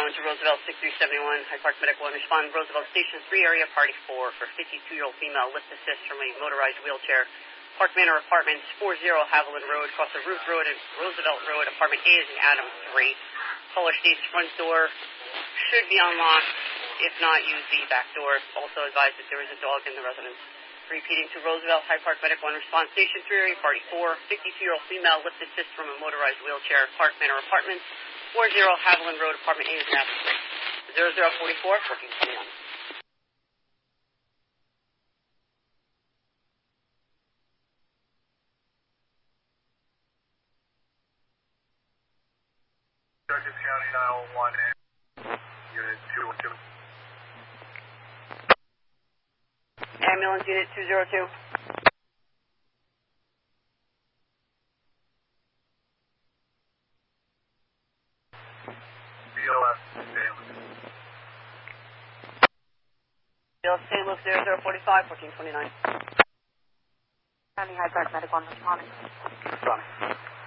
1 to Roosevelt 6371, Hyde Park Medical 1. Respond Roosevelt Station 3 area, party 4 for 52-year-old female, lift assist from a motorized wheelchair. Park Manor Apartments, 40 Haviland Road, across the Ruth Road and Roosevelt Road. Apartment A is in Adams 3. Caller states front door should be unlocked. If not, use the back door. Also advised that there is a dog in the residence. Repeating to Roosevelt, Hyde Park Medical 1, response station 3 area, party 4, 52-year-old female, lift assist from a motorized wheelchair. Park Manor Apartments, 40 Haviland Road, apartment A is in Adams 3. 0044, 1421. Judges County 911, Unit 202. Ambulance Unit 202. BLS Stanley. BLS St. Luke 0045, 1429. County Hyde Park Medical 1, responding. Responding.